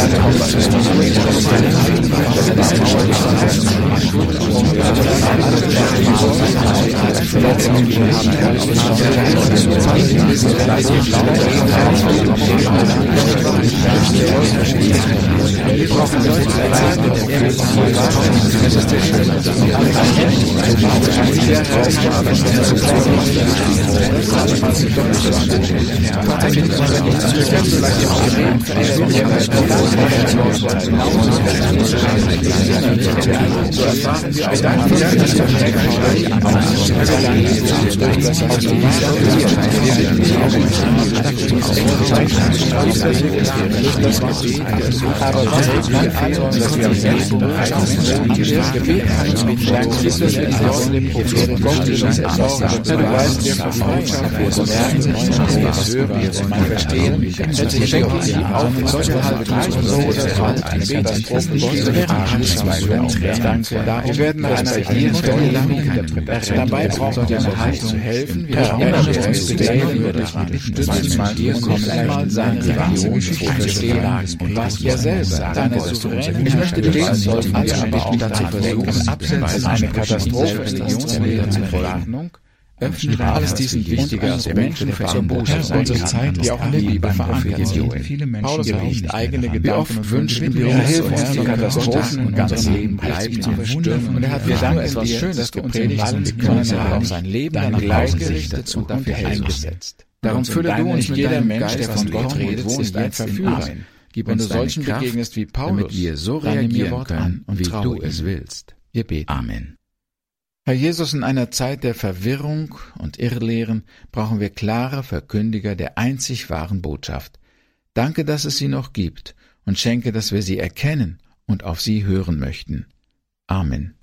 Wir werden nach einer Ideenstelle lang. Dabei brauchen wir eine Haltung zu helfen. Wir brauchen uns zu wählen, durch unterstützen, und einmal seine Religionsgeschichte erzählen und was er selbst sagt. Seine souveräne Ich möchte lesen, alle aber auch dazu versuchen, abseits eine Katastrophe Religionslehre zur Verordnung, öffnet alles diesen wichtigen Aspekte zur Botschaft unserer Zeit, die auch in der Bibel verankert sind. Paulus hat eigene Gedanken und wünschen wir Hilfe uns die Katastrophen in unserem Leben bleibt zu bestimmen. Und er hat Gedanken etwas Schönes gepredigt, sondern er hat auch sein Leben danach ausgerichtet und dafür eingesetzt. Darum fülle du uns mit jeder Mensch, der von Gott redet, ist ein Verführer. Wenn du solchen begegnest wie Paulus, damit wir so reagieren können, wie du es willst. Wir beten. Amen. Herr Jesus, in einer Zeit der Verwirrung und Irrlehren brauchen wir klare Verkündiger der einzig wahren Botschaft. Danke, dass es sie noch gibt, und schenke, dass wir sie erkennen und auf sie hören möchten. Amen.